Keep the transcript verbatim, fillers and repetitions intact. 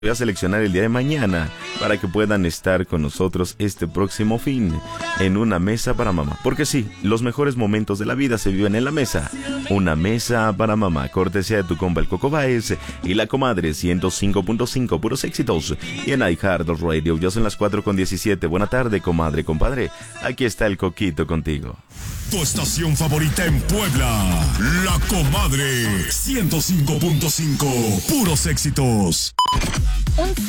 Voy a seleccionar el día de mañana para que puedan estar con nosotros este próximo fin en una mesa para mamá. Porque sí, los mejores momentos de la vida se viven en la mesa. Una mesa para mamá, cortesía de tu compa el Coco Baez y la comadre ciento cinco punto cinco, puros éxitos. Y en iHeart Radio, ya son las cuatro con diecisiete. Buena tarde, comadre, compadre. Aquí está el Coquito contigo. Tu estación favorita en Puebla, La Comadre ciento cinco punto cinco, puros éxitos. Un